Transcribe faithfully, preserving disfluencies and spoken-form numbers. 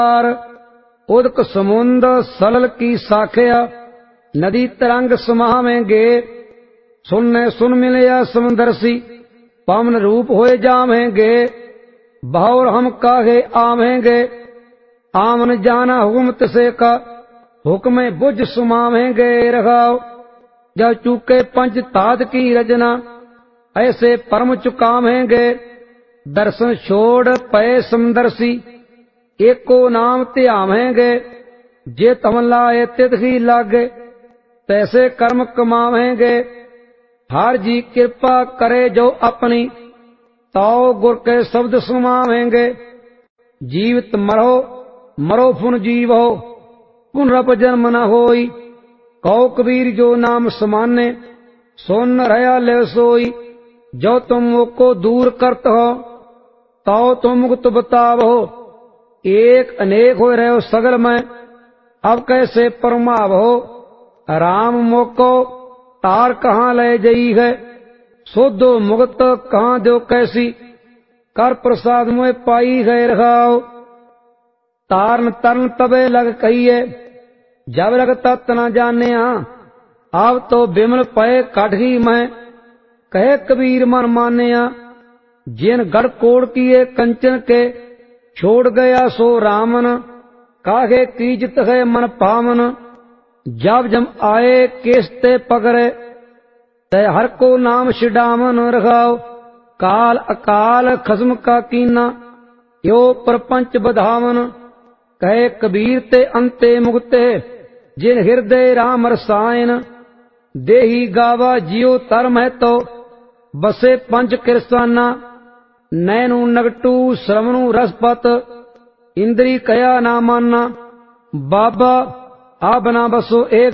उदक समुंद सलल की साखिया नदी तरंग समावेंगे। सुनने सुन मिलया समुंदरसी पवन रूप होए जावेंगे। बहुर हम काहे आवेंगे आमन जाना हुक्म तिसे का हुक्म बुझ सुमावेंगे। रघाओ जब चूके पंच तात की रचना ऐसे परम चुकावेंगे। दर्शन छोड़ पए समुंदरसी एको नाम ध्यावेंगे। जे तम लाए तित ही लागे तैसे कर्म कमावेंगे। हर जी कृपा करे जो अपनी ताओ गुर के शब्द सुनावेंगे। जीवित मरो मरो पुन जीव हो पुनरप जन्म न होई। कहो कबीर जो नाम समाने सोन रहा ले सोई। जो तुम को दूर करत हो ताओ तुम मुक्त बतावो। एक अनेक हो रहे हो सगल में अब कैसे परमाव हो। राम मोको तार कहाँ ले जई है सोधो मुक्त कहाँ दो कैसी। कर प्रसाद मुझे पाई है रखाओ तारन तरन तबे लग कहिए जब लग तत् न जाने। अब तो बिमल पए काठी मैं कहे कबीर मन माने। जिन गढ़ कोड़ किए कंचन के छोड़ गया सो रामन। काहे कीजत है मन पावन जब जम आए केसते पकड़े तय हर को नाम छिड़ावन। रखाओ काल अकाल खसम का कीना यो प्रपंच बधावन। कहे कबीर ते अंते मुक्ते जिन हृदय राम रसायन। देही गावा जियो तरम है तो बसे पंच किरसाना। नैनु नगटू श्रवणु रसपत इंद्री कया ना माना। बाबा आ बना बसो एक